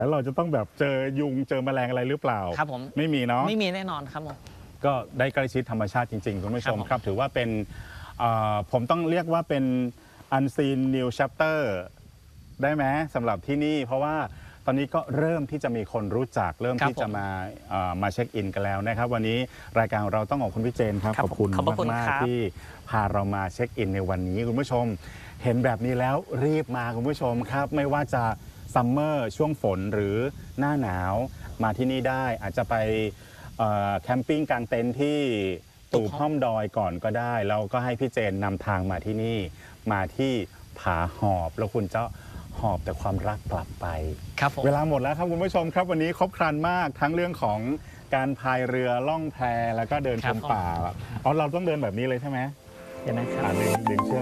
แล้วเราจะต้องแบบเจอยุงเจอแมลงอะไรหรือเปล่าครับผมไม่มีเนาะไม่มีแน่นอนครับผมก็ได้ใกล้ชิดธรรมชาติจริงๆคุณผู้ชมครับถือว่าเป็นผมต้องเรียกว่าเป็น unseen new chapter ได้ไหมสำหรับที่นี่เพราะว่าตอนนี้ก็เริ่มที่จะมีคนรู้จักเริ่มที่จะมาเช็คอินกันแล้วนะครับวันนี้รายการเราต้องขอบคุณพี่เจนครับขอบคุณมากๆที่พาเรามาเช็คอินในวันนี้คุณผู้ชมเห็นแบบนี้แล้วรีบมาคุณผู้ชมครับไม่ว่าจะซัมเมอร์ช่วงฝนหรือหน้าหนาวมาที่นี่ได้อาจจะไปแคมปิ้งกางเต็นท์ที่ตูบห้อมดอยก่อนก็ได้แล้วก็ให้พี่เจนนำทางมาที่นี่มาที่ผาหอบแล้วคุณจะหอบแต่ความรักกลับไปเวลาหมดแล้วครับคุณผู้ชมครับวันนี้ครบครันมากทั้งเรื่องของการพายเรือล่องแพแล้วก็เดินชมป่าเราต้องเดินแบบนี้เลยใช่ไหมเดี๋ยวนะครับดึงเชือก